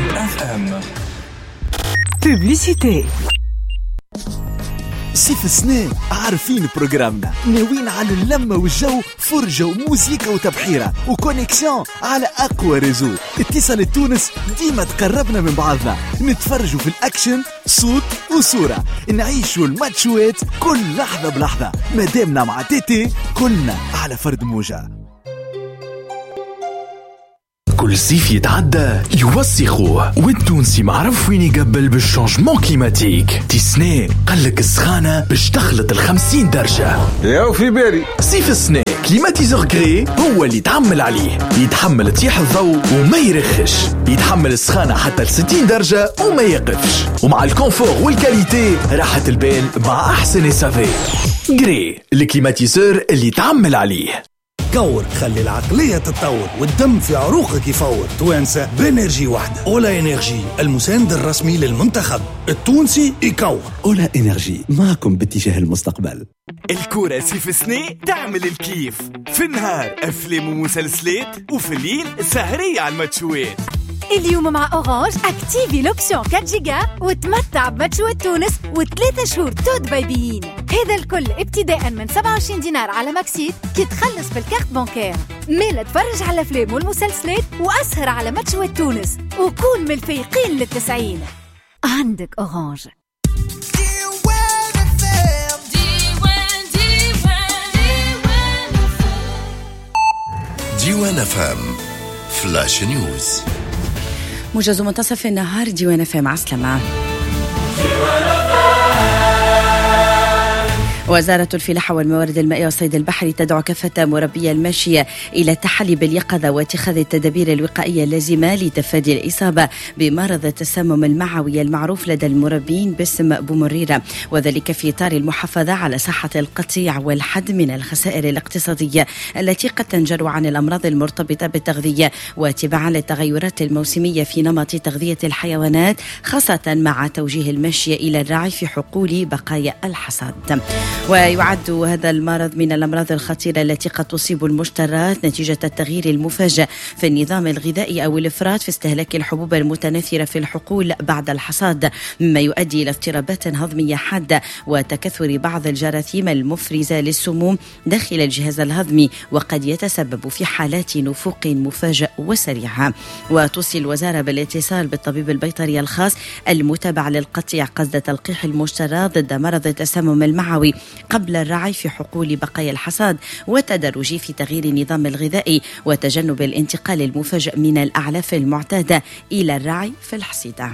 FM. Publicité. سيف السنة عارفين بروجرامنا، ناويين على اللمة والجو، فرجة وموسيقى وتبحيرة وكونيكسيون على أقوى ريزو. اتصال تونس ديما تقربنا من بعضنا، نتفرجوا في الأكشن صوت وصورة، نعيشوا الماتشوات كل لحظة بلحظة. مادامنا مع تيتي كلنا على فرد موجة. كل صيف يتعدى يوسخوه، والتونسي معرف وين يقبل بالشانجمون كليماتيك. تسنة قلك السخانة باش تخلط 50 درجة. ياو في بالي صيف السنة كليماتيزور غري هو اللي يتحمل عليه، يتحمل تيح الضوء وما يرخش، يتحمل السخانة حتى 60 درجة وما يقفش، ومع الكونفور والكاليتي راحة البال مع أحسن إسافي. غري الكليماتيزور اللي يتعمل عليه. كور خلي العقلية تتطور والدم في عروقك يفور. توانسة بانرجي واحدة. أولا إنرجي المساند الرسمي للمنتخب التونسي يكور. أولا إنرجي معكم باتجاه المستقبل. الكورة سيف سنة تعمل الكيف، في النهار أفلام ومسلسلات، وفي الليل سهرية على الماتشوات. اليوم مع أورانج اكتيفي لوبسيون 4 جيجا وتمتع بماتشوات تونس و3 شهور تود بايبيين. هذا الكل ابتداء من 27 دينار على ماكسيت كي تخلص بالكارت بانكير. ميلا تفرج على الأفلام والمسلسلات وأسهر على ماتشوات تونس وكون من الفايقين لل90. عندك أورانج. ديوان FM فلاش نيوز. موجز منتصف النهار. ديوان FM عسلامة. وزارة الفلاحة والموارد المائية والصيد البحري تدعو كافة مربي الماشية إلى التحلي باليقظة واتخاذ التدابير الوقائية اللازمة لتفادي الإصابة بمرض التسمم المعوي المعروف لدى المربين باسم بومريرة، وذلك في إطار المحافظة على صحة القطيع والحد من الخسائر الاقتصادية التي قد تنجر عن الأمراض المرتبطة بالتغذية، واتباعا للتغيرات الموسمية في نمط تغذية الحيوانات، خاصة مع توجيه الماشية إلى الرعي في حقول بقايا الحصاد. ويعد هذا المرض من الأمراض الخطيرة التي قد تصيب المشترات نتيجة التغيير المفاجئ في النظام الغذائي أو الإفراط في استهلاك الحبوب المتناثرة في الحقول بعد الحصاد، مما يؤدي إلى اضطرابات هضمية حادة وتكثر بعض الجراثيم المفرزة للسموم داخل الجهاز الهضمي، وقد يتسبب في حالات نفوق مفاجئ وسريعة. وتوصي الوزارة بالاتصال بالطبيب البيطري الخاص المتابع للقطيع قصد تلقيح المشترات ضد مرض التسمم المعوي قبل الرعي في حقول بقايا الحصاد، والتدرج في تغيير النظام الغذائي وتجنب الانتقال المفاجئ من الأعلاف المعتادة إلى الرعي في الحصيدة.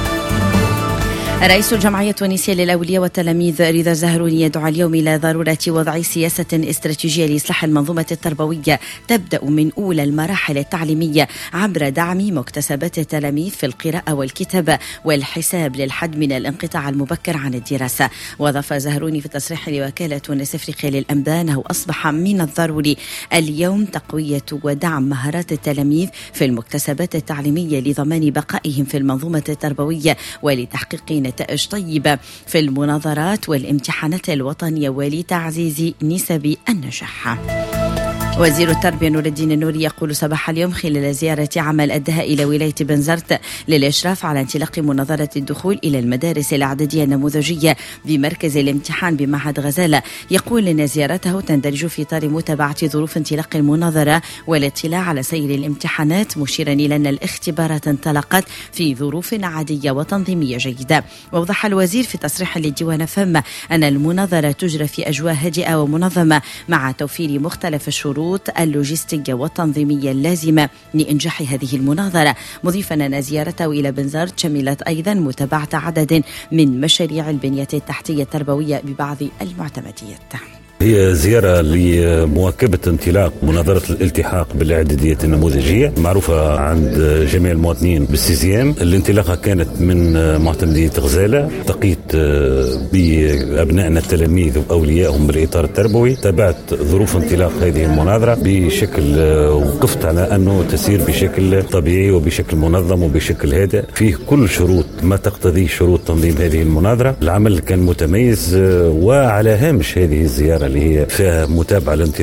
رئيس الجمعية التونسية للأولياء والتلاميذ رضا الزهروني يدعو اليوم إلى ضرورة وضع سياسة استراتيجية لإصلاح المنظومة التربوية تبدأ من أولى المراحل التعليمية عبر دعم مكتسبات التلاميذ في القراءة والكتابة والحساب للحد من الانقطاع المبكر عن الدراسة. وأضاف زهروني في تصريح لوكالة تونس أفريقيا للأنباء أنه أصبح من الضروري اليوم تقوية ودعم مهارات التلاميذ في المكتسبات التعليمية لضمان بقائهم في المنظومة التربوية ولتحقيق نتائج طيبة في المناظرات والامتحانات الوطنية ولتعزيز نسب النجاح. وزير التربية نور الدين النوري يقول صباح اليوم خلال زيارة عمل أدها إلى ولاية بنزرت للإشراف على انطلاق مناظرة الدخول إلى المدارس الإعدادية النموذجية بمركز الامتحان بمعهد غزالة، يقول أن زيارته تندرج في إطار متابعة ظروف انطلاق المناظرة والاطلاع على سير الامتحانات، مشيرا إلى أن الاختبارات انطلقت في ظروف عادية وتنظيمية جيدة. وأوضح الوزير في تصريح للديوان فم أن المناظرة تجرى في أجواء هادئة ومنظمة مع توفير مختلف الشروط اللوجستية والتنظيمية اللازمة لإنجاح هذه المناظرة، مضيفا أن زيارته إلى بنزرت شملت أيضا متابعة عدد من مشاريع البنية التحتية التربوية ببعض المعتمديات. هي زيارة لمواكبة انطلاق مناظرة الالتحاق بالإعدادية النموذجية معروفة عند جميع المواطنين بالسيزيام. الانطلاقة كانت من معتمدية غزالة، التقيت بأبنائنا التلاميذ وأوليائهم بالإطار التربوي، تابعت ظروف انطلاق هذه المناظرة بشكل، وقفت على أنه تسير بشكل طبيعي وبشكل منظم وبشكل هادئ فيه كل شروط ما تقتضيه شروط تنظيم هذه المناظرة. العمل كان متميز، وعلى هامش هذه الزيارة اللي هي فيها متابعة لانطلاق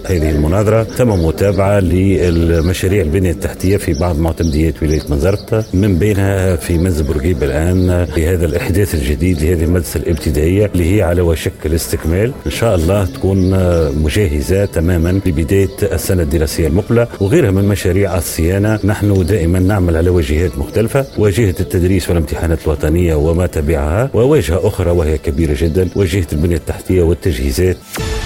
هذه المناظرة ثم متابعة للمشاريع البنية التحتية في بعض معتمديات ولاية مزرقة، من بينها في منزل بورقيبة الآن لهذا الإحداث الجديد لهذه المدرسة الابتدائية اللي هي على وشك الاستكمال. إن شاء الله تكون مجهزة تماما لبداية السنة الدراسية المقبلة، وغيرها من مشاريع الصيانة. نحن دائما نعمل على واجهات مختلفة، واجهة التدريس والامتحانات الوطنية وما تبعها، وواجهة أخرى وهي كبيرة جدا، واجهة البنية التحتية والتجهيزات.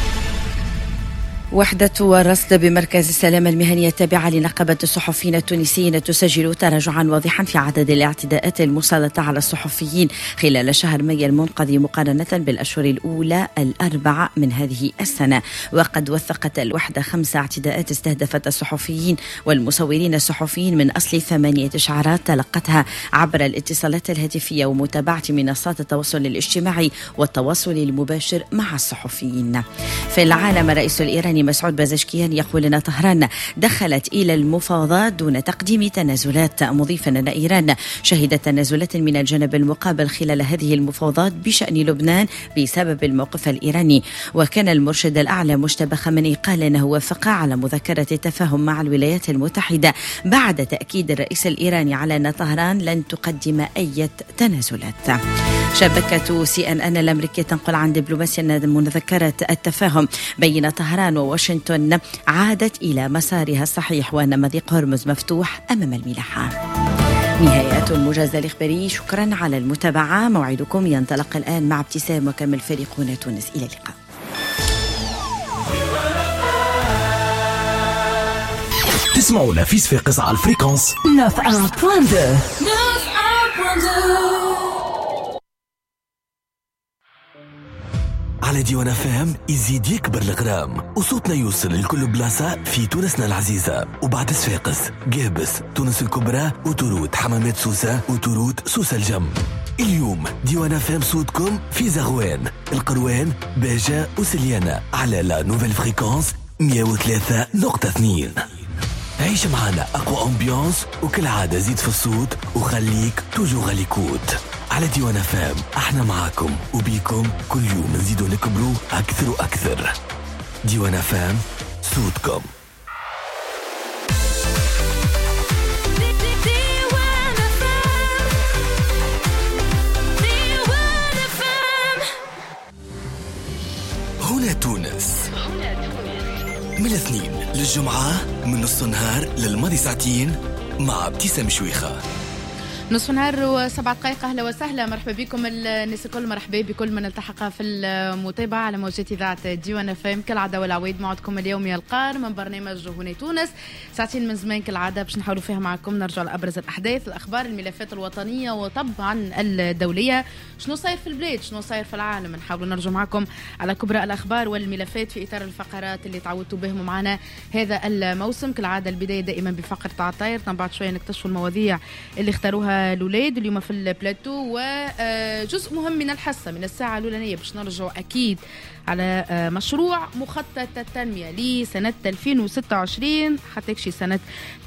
وحدة الرصد بمركز السلامة المهنية التابعة لنقابة الصحفيين التونسيين تسجل تراجعا واضحا في عدد الاعتداءات المسلطة على الصحفيين خلال شهر مايو المنقضي مقارنة بالأشهر الأولى الأربعة من هذه السنة. وقد وثقت الوحدة 5 اعتداءات استهدفت الصحفيين والمصورين الصحفيين من أصل 8 إشعارات تلقتها عبر الاتصالات الهاتفية ومتابعة منصات التواصل الاجتماعي والتواصل المباشر مع الصحفيين. في العالم، الرئيس الإيراني مسعود بازشكيان يقول أن طهران دخلت إلى المفاوضات دون تقديم تنازلات، مضيفا أن إيران شهدت تنازلات من الجانب المقابل خلال هذه المفاوضات بشأن لبنان بسبب الموقف الإيراني. وكان المرشد الأعلى مجتبى خامنئي قال أنه وافق على مذكرة التفاهم مع الولايات المتحدة بعد تأكيد الرئيس الإيراني على أن طهران لن تقدم أي تنازلات. شبكة CNN الأمريكية تنقل عن دبلوماسيا أن مذكرة التفاهم بين طهران وواشنطن عادت إلى مسارها الصحيح، وأن مضيق هرمز مفتوح أمام الملاحة. نهاية الموجز الإخباري، شكرا على المتابعة. موعدكم ينطلق الآن مع ابتسام وكمل فريقنا تونس. إلى اللقاء. تسمعونا في صفاقس على الفريكونس 91.2. على ديوان فام يزيد يكبر الغرام وصوتنا يوصل لكل بلاصة في تونسنا العزيزة. وبعد صفاقس، قابس، تونس الكبرى، وتروت حمامات سوسة، وتروت سوسة الجم. اليوم ديوان فام صوتكم في زغوان، القروان، باجة وسليانة على لا نوفيل فريكونس 103.2. عيش معنا أقوى أمبيانس، وكل عادة زيد في الصوت وخليك توجو غاليكوت. على ديوان فام احنا معاكم وبيكم كل يوم نزيدوا نكبروا أكثر وأكثر. ديوان فام صوتكم. هنا تونس، من الاثنين للجمعة من نص النهار للماضي ساعتين مع ابتسام شويخة. نصف نهار و7 دقائق. أهلا وسهلا، مرحبا بكم الناس الكل، مرحبا بكل من التحق في المتابعة على موجات إذاعة ديوان فام. كالعادة والعويد موعدكم اليومي القار من برنامج هنا تونس، ساعتين من زمان كالعادة باش نحاولوا فيها معكم نرجع لأبرز الأحداث، الأخبار، الملفات الوطنية وطبعا الدولية، شنو صاير في البلاد، شنو صاير في العالم. نحاولوا نرجع معكم على كبرى الأخبار والملفات في إطار الفقرات اللي تعودتوا بهم معنا هذا الموسم. كالعادة البداية دائما بفقرة عطاير، بعد شوية نكتشفوا المواضيع اللي اختاروها الأولاد اليوم في البلاتو، وجزء مهم من الحصة من الساعة الأولانية باش نرجعوا أكيد على مشروع مخطط التنمية لسنة 2026 حتى يكشي سنة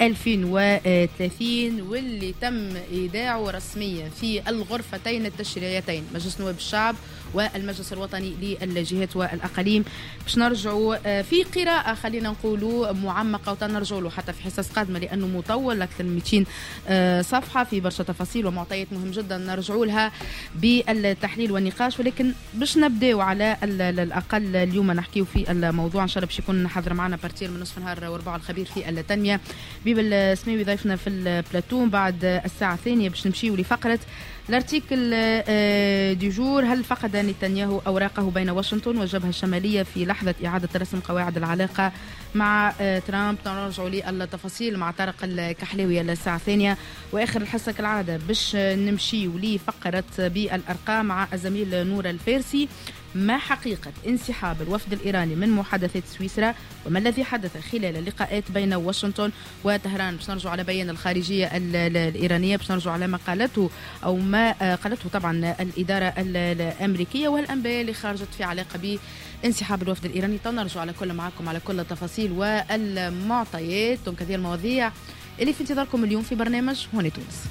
2030، واللي تم إيداعه رسميا في الغرفتين التشريعيتين، مجلس نواب الشعب والمجلس الوطني للجهات والأقاليم. باش نرجعوا في قراءة خلينا نقولوا معمقة، وتنرجعوا له حتى في حصص قادمة لأنه مطول أكثر من 200 صفحة في برشا تفاصيل ومعطيات مهم جدا نرجعوا لها بالتحليل والنقاش. ولكن باش نبداو على الأقل اليوم نحكيو في الموضوع، إن شاء الله باش يكون حاضر معنا بارتير من نصف نهار وربع الخبير في التنمية بيبل السماوي ضيفنا في البلاتون. بعد الساعة الثانية باش نمشيو لفقرة الارتيكل دي جور، هل فقد نتنياهو أوراقه بين واشنطن والجبهة الشمالية في لحظة إعادة رسم قواعد العلاقة مع ترامب. نرجعوا للتفاصيل مع طارق الكحلاوي الساعة الثانية. وآخر الحصة كالعادة باش نمشيو لفقرة بالأرقام مع الزميل نور الفارسي. ما حقيقة انسحاب الوفد الإيراني من محادثات سويسرا، وما الذي حدث خلال اللقاءات بين واشنطن وطهران. باش نرجعوا على بيان الخارجية الإيرانية، باش نرجعوا على ما قالته أو ما قالته طبعا الإدارة الأمريكية والأنباء اللي خرجت في علاقة بانسحاب الوفد الإيراني. تنرجعوا على كل معكم على كل التفاصيل والمعطيات. دونك هذه المواضيع اللي في انتظاركم اليوم في برنامج هنا تونس.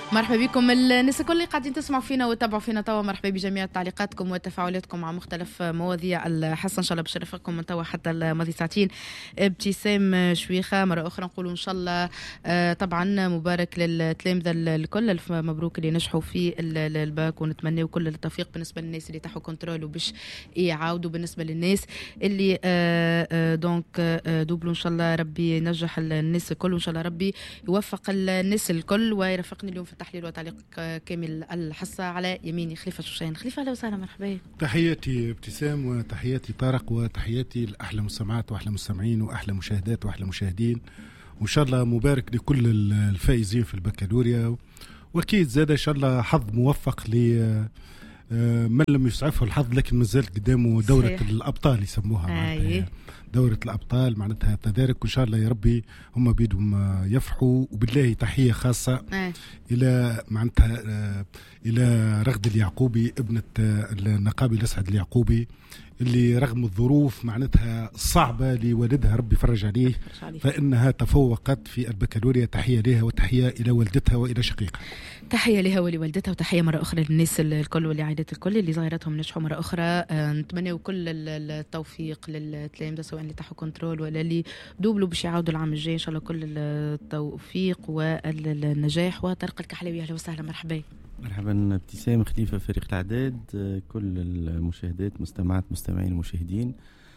مرحبا بكم الناس الكل اللي قاعدين تسمعوا فينا وتتابعوا فينا توا. مرحبا بجميع تعليقاتكم وتفاعلاتكم مع مختلف مواضيع الحصه. ان شاء الله باش نرافقكم من توا حتى الماضي ساعتين. ابتسام شويخه مره اخرى نقولوا ان شاء الله طبعا مبارك للتلامذه الكل، الف مبروك اللي نجحوا في الباك، ونتمنوا كل التوفيق بالنسبه للناس اللي تحوا كنترول وباش يعاودوا، بالنسبه للناس اللي دونك دوبلوا ان شاء الله ربي ينجح الناس الكل، وان شاء الله ربي يوفق الناس الكل. ويرافقني اليوم في التحليل وتعليق كامل الحصة على يميني خليفة شوشين. خليفة أهلا وسهلا، مرحبا. تحياتي ابتسام، وتحياتي طارق، وتحياتي لأحلى مستمعات وأحلى مستمعين وأحلى مشاهدات وأحلى مشاهدين، وإن شاء الله مبارك لكل الفائزين في البكالوريا، وأكيد زاد إن شاء الله حظ موفق ل من لم يسعفه الحظ لكن مازال قدامه دورة صحيح. الأبطال يسموها دورة الأبطال معناتها تدارك، وإن شاء الله يا ربي هم بيدهم يفرحوا. وبالله تحية خاصة إلى معناتها إلى رغد اليعقوبي ابنة النقابي الأسعد اليعقوبي، اللي رغم الظروف معناتها صعبة لوالدها ربي فرج عليه، فإنها تفوقت في البكالوريا. تحية لها وتحية إلى والدتها وإلى شقيقها. تحية لها ولوالدتها، وتحية مرة أخرى للناس الكل والعائلات الكل اللي ظاهرتهم نجحوا مرة أخرى. نتمنى كل التوفيق للتلامذة سواء اللي تحوا كنترول ولا اللي دوبلوا باش يعاودوا العام الجاي، إن شاء الله كل التوفيق والنجاح. وطارق الكحلاوي أهلا وسهلا، مرحبا. مرحبا ابتسام، خليفة فريق الإعداد، كل المشاهدات، مستمعين ومشاهدين،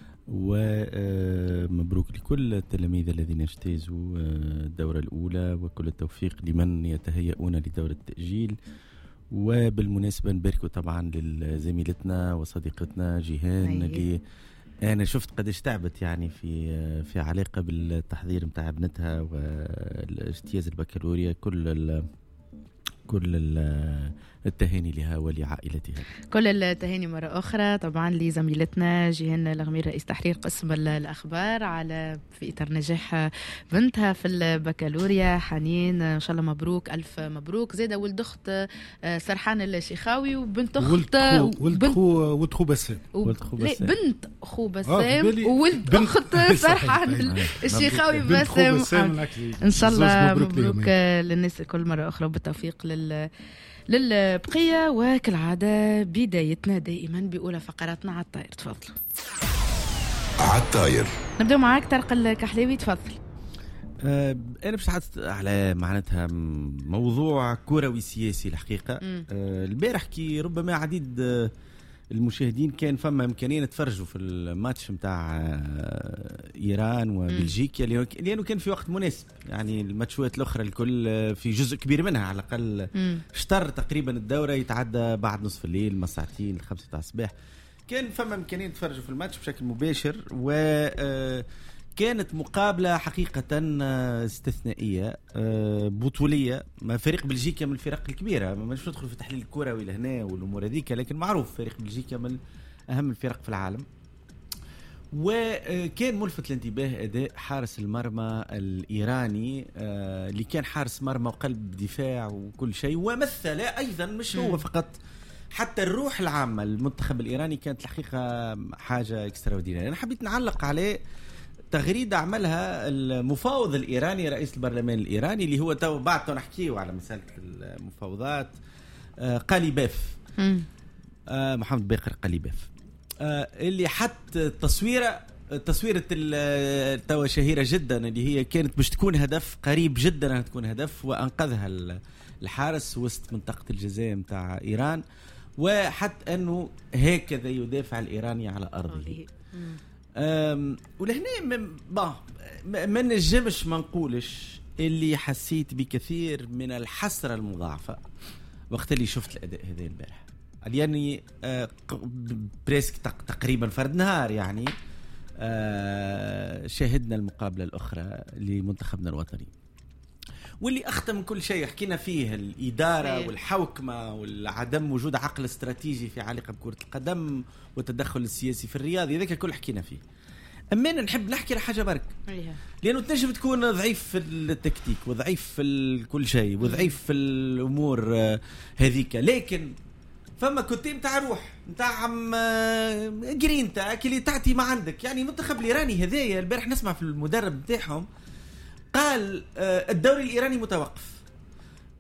ومبروك لكل التلاميذ الذين اجتازوا الدورة الأولى، وكل التوفيق لمن يتهيئون لدورة التأجيل. وبالمناسبة نباركوا طبعا لزميلتنا وصديقتنا جيهان اللي أنا شفت قديش تعبت يعني في علاقة بالتحضير متاع ابنتها واجتياز البكالوريا. كل التهاني لها ولعائلتها. كل التهاني مرة أخرى طبعا لزميلتنا جيهان الغمير، رئيس تحرير قسم الأخبار، على في إطار نجاح بنتها في البكالوريا. حنين إن شاء الله مبروك، ألف مبروك. زيدا ولد أخت سرحان الشيخاوي، وبنت أخت ولد خو بسام، بنت خو بسام، وولد أخت سرحان الشيخاوي بسام. إن شاء الله مبروك للناس الكل مرة أخرى، وبالتوفيق للبقية. وكالعادة بدايتنا دائما بأولى فقراتنا على الطاير. تفضل على الطاير. نبدأ معاك طارق الكحلاوي، تفضل. أنا باش نحدث على معناتها موضوع كروي سياسي الحقيقة. البارح كي ربما عديد المشاهدين كان فما إمكانية نتفرجوا في الماتش متاع إيران وبلجيكا، لأنه كان في وقت مناسب. يعني الماتشات الأخرى الكل في جزء كبير منها على الأقل شطر تقريبا الدورة يتعدى بعد نصف الليل، ما ساعتين 5 تاع الصباح، كان فما إمكانية نتفرجوا في الماتش بشكل مباشر. كانت مقابلة حقيقة استثنائية بطولية. فريق بلجيكا من الفرق الكبيرة، مش ندخل في تحليل الكروي لهنا والأمور هذيك، لكن معروف فريق بلجيكا من أهم الفرق في العالم. وكان ملفت الانتباه أداء حارس المرمى الإيراني اللي كان حارس مرمى وقلب دفاع وكل شيء، ومثل أيضا مش هو فقط، حتى الروح العامة المنتخب الإيراني كانت الحقيقة حاجة اكستراوردينية. أنا حبيت نعلق عليه تغريدة عملها المفاوض الإيراني، رئيس البرلمان الإيراني، اللي هو تو بعد نحكيه على مسألة المفاوضات، قليباف، محمد باقر قليباف، اللي حط تصويرة توا شهيرة جدا، اللي هي كانت باش تكون هدف قريب جدا أن تكون هدف، وأنقذها الحارس وسط منطقة الجزاء متاع إيران، وحتى أنه هكذا يدافع الإيراني على أرضه. ولهنا ما نجمش ما نقولش اللي حسيت بكثير من الحسرة المضاعفة وقت اللي شفت الأداء هذا البارح، يعني بريسك تقريبا فرد نهار. يعني شاهدنا المقابلة الأخرى لمنتخبنا الوطني، واللي أختم كل شيء حكينا فيه، الإدارة والحوكمة والعدم وجود عقل استراتيجي في علاقة بكرة القدم والتدخل السياسي في الرياضة، ذلك كل حكينا فيه. أما أنا نحب نحكي لحاجة برك، لأنه تنجم تكون ضعيف في التكتيك وضعيف في كل شيء وضعيف في الأمور هذيك، لكن فما كنتي متاع روح متاع جرين تاعك اللي تعطي ما عندك. يعني المنتخب الإيراني هذايا البارح نسمع في المدرب متاعهم قال الدوري الإيراني متوقف،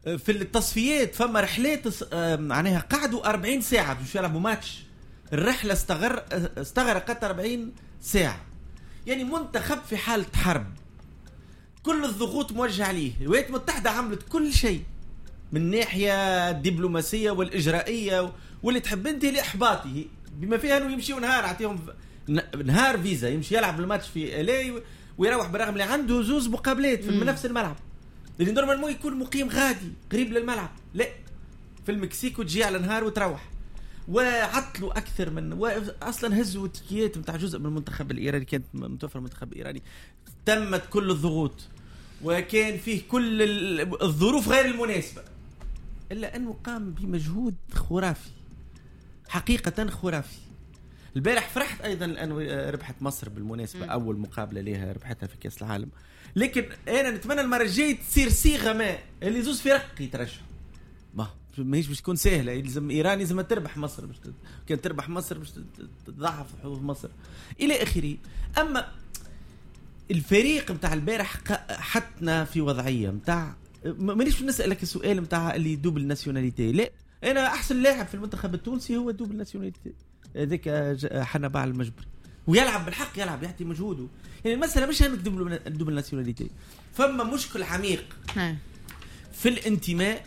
في التصفيات فما رحلات معناها قعدوا 40 ساعة باش يلعبوا ماتش. الرحلة استغرقت 40 ساعة. يعني منتخب في حالة حرب، كل الضغوط موجهة عليه. الولايات المتحدة عملت كل شيء من الناحية الدبلوماسية والإجرائية واللي تحب انت لإحباطه، بما فيها انه يمشي ونهار عطيهم نهار فيزا يمشي يلعب الماتش في إلي ويروح، برغم اللي عنده زوز مقابلات في نفس الملعب اللي نورمالمون يكون مقيم غادي قريب للملعب. لا، في المكسيك وتجي على نهار وتروح. وعطلوا اكثر من اصلا هزوا تيكيات نتاع جزء من المنتخب الايراني، كانت متوفر المنتخب الايراني. تمت كل الضغوط وكان فيه كل الظروف غير المناسبه، الا انه قام بمجهود خرافي، حقيقه خرافي. البارح فرحت ايضا لانه ربحت مصر بالمناسبه، اول مقابله لها ربحتها في كاس العالم. لكن انا نتمنى المره الجايه تصير صيغه ما اللي زوز فرق يترشحوا. ماهيش باش تكون سهله، يلزم ايران لازم تربح مصر، باش كان تربح مصر باش تضعف حظوظ مصر الى اخره. اما الفريق نتاع البارح حطنا في وضعيه نتاع مانيش نسالك السؤال نتاع اللي دوبل ناسيوناليتي. لا، انا احسن لاعب في المنتخب التونسي هو دوبل ناسيوناليتي هذاك حنبال المجبري، ويلعب بالحق، يلعب يعطي مجهوده. يعني المساله مش انك دوبل ناسيوناليتي، فما مشكل عميق في الانتماء،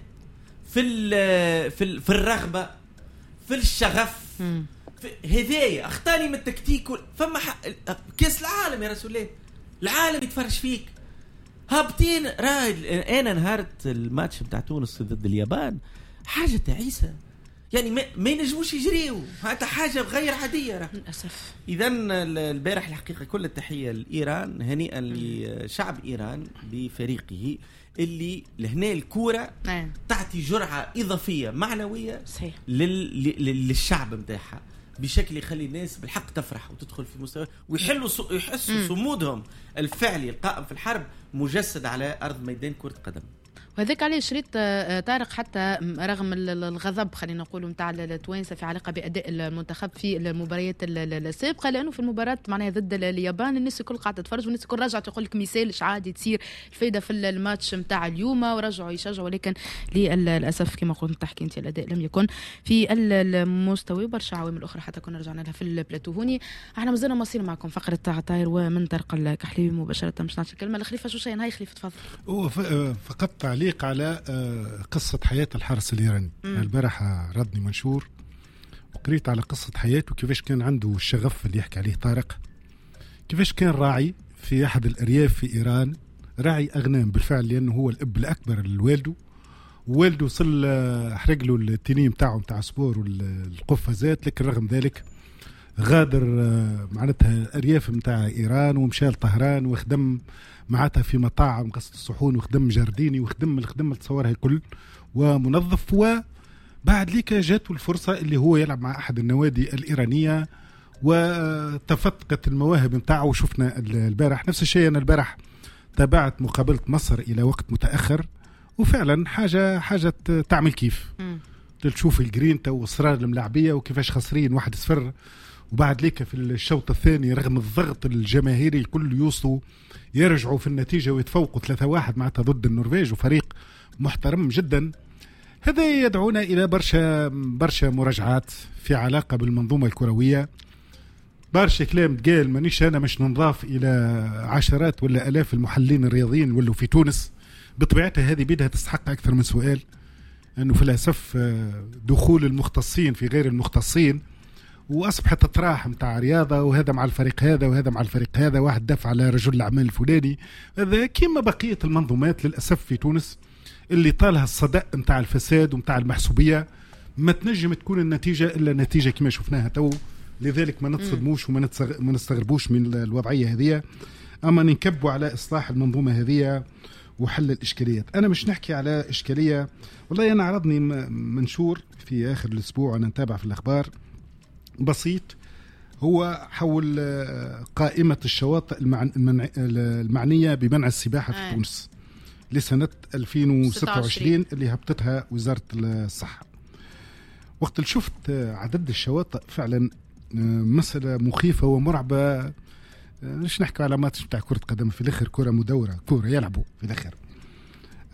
في الرغبه، في الشغف، في هدايا اختاني من التكتيك. فما كاس العالم يا رسول الله، العالم يتفرج فيك. هابطين انا نهارت الماتش بتاع تونس ضد اليابان حاجه تعيسه، يعني ما ينجموش يجريوا، هذا حاجه غير عاديه للاسف. اذا البارح الحقيقه كل التحيه لايران، هنيئا لشعب ايران بفريقه اللي لهنا الكوره تعطي جرعه اضافيه معنويه صحيح للشعب نتاعها بشكل يخلي الناس بالحق تفرح وتدخل في مستوى ويحسوا صمودهم الفعلي القائم في الحرب مجسد على ارض ميدان كره قدم. وهذاك عليه شريط طارق، حتى رغم الغضب خلينا نقولوا نتاع التوانسه في علاقه باداء المنتخب في المباريات السابقه، لانه في المباراه معناها ضد اليابان الناس الكل قاعده تتفرج والناس الكل رجعت تقول لك مثال ايش عادي تصير الفايده في الماتش نتاع اليوم، ورجعوا يشجعوا. ولكن للاسف كما قلت تحكي انت الاداء لم يكن في المستوى. برشا عوامل اخرى حتى كنا رجعنا لها في البلاتو. هوني احنا مازلنا مصير معكم فقره تاع طاير ومن طرق الكحلي مباشره. مش نعطي الكلمه لخليفه. شو شيء هاي خليفه تفضل. هو فقط تعليق على قصة حياة الحارس الإيراني. البارحة ردني منشور وقريت على قصة حياته، كيفاش كان عنده الشغف اللي يحكي عليه طارق، كيفاش كان راعي في أحد الأرياف في إيران، راعي أغنام بالفعل، لأنه هو الأب الأكبر لوالده. ووالده وصل حرق له التنين بتاعه بتاع سبور والقفازات، لكن رغم ذلك غادر معناتها أرياف متاع إيران ومشى لطهران وخدم معناتها في مطاعم غسل الصحون وخدم جارديني وخدم الخدمة اللي تصورها الكل ومنظف. وبعد ليك جاته الفرصة اللي هو يلعب مع أحد النوادي الإيرانية وتفتقت المواهب متاعه. وشفنا البارح نفس الشيء. أنا البارح تابعت مقابلة مصر إلى وقت متأخر، وفعلا حاجة تعمل كيف تشوف الجرينتا وإصرار الملاعبية وكيفاش خسرين 1-0، وبعد ليك في الشوط الثاني رغم الضغط الجماهيري الكل يوصلوا يرجعوا في النتيجة ويتفوقوا 3-1 معناتها ضد النرويج وفريق محترم جدا. هذا يدعونا إلى برشا مراجعات في علاقة بالمنظومة الكروية. برشا كلام تقال، مانيش أنا مش نضاف إلى عشرات ولا ألاف المحللين الرياضيين ولو في تونس بطبيعتها هذه بدها تستحق أكثر من سؤال، أنه في الأسف دخول المختصين في غير المختصين وأصبحت تطراح متاع رياضة، وهذا مع الفريق هذا وهذا مع الفريق هذا، واحد دفع على رجل الأعمال الفلاني. هذا كما بقية المنظومات للأسف في تونس اللي طالها الصدأ متاع الفساد ومتاع المحسوبية، ما تنجم تكون النتيجة إلا نتيجة كما شفناها تو. لذلك ما نتصدموش وما نستغربوش من الوضعية هذه، أما نكبوا على إصلاح المنظومة هذه وحل الإشكاليات. أنا مش نحكي على إشكالية، والله أنا عرضني منشور في آخر الأسبوع أنا نتابع في الأخبار بسيط، هو حول قائمة الشواطئ المعنية بمنع السباحة في تونس لسنة 2026 اللي هبطتها وزارة الصحة. وقت اللي شفت عدد الشواطئ فعلا مسألة مخيفة ومرعبة. مش نحكي على ماتش بتاع كرة قدم، في الآخر كرة مدورة، كرة يلعبوا في الآخر.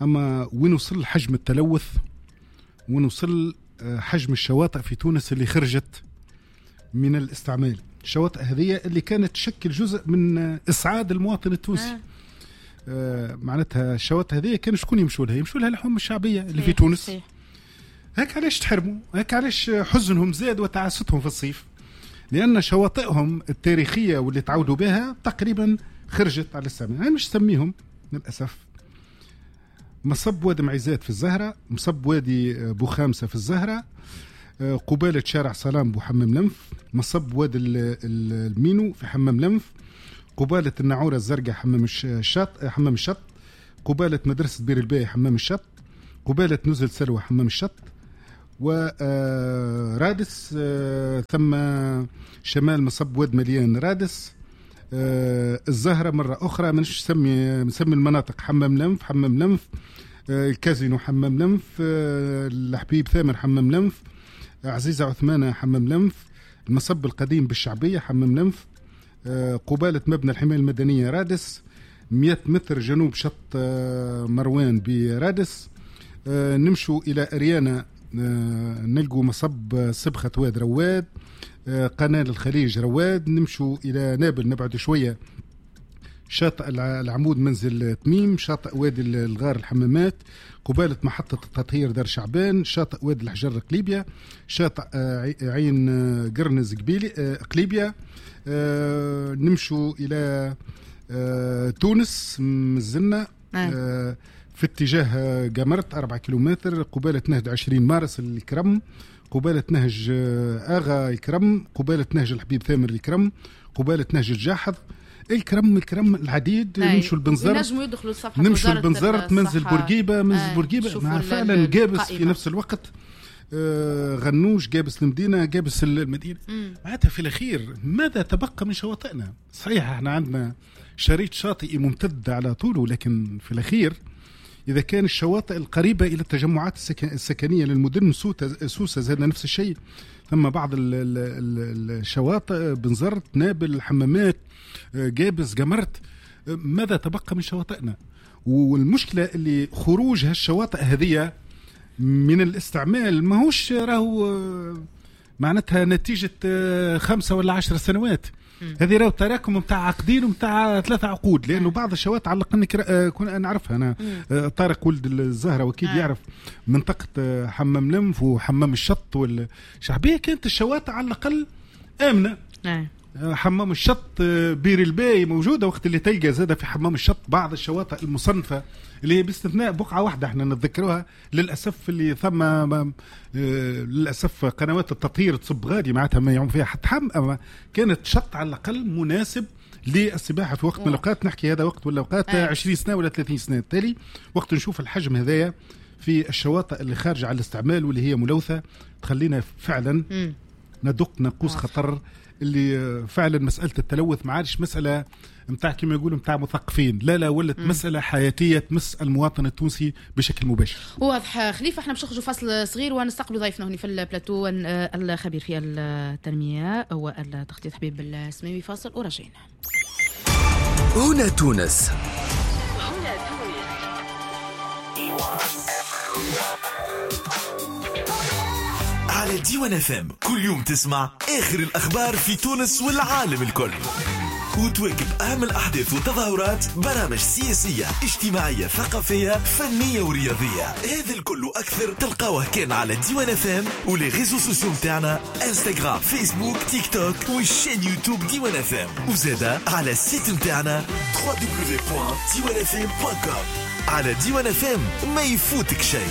أما وين وصل حجم التلوث، وين وصل حجم الشواطئ في تونس اللي خرجت من الاستعمال. الشواطئ هذه اللي كانت تشكل جزء من إسعاد المواطن التونسي. معناتها الشواطئ هذه كان شكون يمشوا لها الحكومة الشعبية اللي في تونس. هيك علاش تحرموا، هيك علاش حزنهم زاد وتعاستهم في الصيف، لأن شواطئهم التاريخية واللي تعودوا بها تقريبا خرجت على الاستعمال. أنا مش سميهم للأسف. مصب وادي معيزات في الزهرة، مصب وادي بوخامسة في الزهرة، قبالة شارع سلام بوحمام لنف، مصب وادي المينو في حمام لنف، قبالة النعورة الزرقاء حمام الشط، قبالة مدرسة بير الباي حمام الشط، قبالة نزل سلوى حمام الشط، ورادس ثم شمال مصب واد مليان رادس، الزهرة مرة أخرى منش نسمي المناطق حمام لنف، الكازينو حمام لنف، الحبيب ثامر حمام لنف، عزيزة عثمانة حمام لنف، المصب القديم بالشعبية حمام لنف، قبالة مبنى الحماية المدنية رادس، 100 متر جنوب شط مروان برادس. نمشوا إلى أريانا نلقوا مصب سبخة واد رواد، قناة الخليج رواد. نمشوا إلى نابل نبعد شوية، شاطئ العمود منزل تميم، شاطئ وادي الغار الحمامات، قبالة محطة التطهير دار شعبان، شاطئ وادي الحجر قليبيا، شاطئ عين قرنز قليبيا. نمشوا إلى تونس مزلنا في اتجاه قمرت 4 كيلومتر، قبالة نهج 20 مارس الكرم، قبالة نهج آغا الكرم، قبالة نهج الحبيب ثامر الكرم، قبالة نهج الجاحظ الكرم العديد. نمشوا البنزرت، نمشوا البنزرت، منزل بورقيبة مع فعلا قابس في نفس الوقت، غنوش قابس المدينة قابس المدينة. معناتها في الأخير ماذا تبقى من شواطئنا؟ صحيح احنا عندنا شريط شاطئي ممتد على طوله، لكن في الأخير إذا كان الشواطئ القريبة إلى التجمعات السكنية للمدن سوسة زادنا نفس الشيء، ثم بعض الشواطئ بنزرت نابل الحمامات قابس قمرت، ماذا تبقى من شواطئنا؟ والمشكلة اللي خروج هالشواطئ هذه من الاستعمال ما هوش راهو معناتها نتيجة 5 ولا 10 سنوات، هذه راهو تراكم متاع عقدين ومتاع 3 عقود. لأنه بعض الشواطئ علقني كنا نعرفها أنا، طارق ولد الزهرة وكيد يعرف منطقة حمام لنف وحمام الشط والشعبية، كانت الشواطئ على الأقل آمنة. حمام الشط بير الباي موجودة، وقت اللي تلقى زادة في حمام الشط بعض الشواطئ المصنفة اللي هي باستثناء بقعة واحدة احنا نتذكروها للأسف، اللي ثم للأسف قنوات التطهير تصب غادي معناتها ما يعوم فيها حتى حم، كانت شط على الأقل مناسب للسباحة في وقت من الأوقات. نحكي هذا وقت ولا أوقات 20 سنة ولا 30 سنة. بالتالي وقت نشوف الحجم هذايا في الشواطئ اللي خارجة على الاستعمال واللي هي ملوثة تخلينا فعلا ندق ناقوس خطر، اللي فعلا مسألة التلوث ما عادش مسألة متاع كما يقولوا متاع مثقفين، لا ولت مسألة حياتية تمس المواطن التونسي بشكل مباشر. واضح. خليفة احنا باش نخرجوا فاصل صغير ونستقبل ضيفنا هنا في البلاتو الخبير في التنمية والتخطيط حبيب السماوي. فاصل ورجعنا. هنا تونس. على ديوان FM كل يوم تسمع آخر الأخبار في تونس والعالم الكل، وتواكب أهم الأحداث والتظاهرات، برامج سياسية اجتماعية ثقافية فنية ورياضية. هذا الكل أكثر تلقاوه كان على ديوان FM ولي ريزو سوسيو متاعنا، انستغرام فيسبوك تيك توك والشين يوتيوب ديوان FM، وزادا على السيت متاعنا www.diwanfm.com. على ديوان FM ما يفوتك شيء.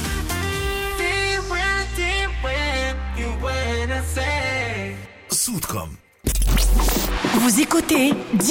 صوتكم. Vous écoutez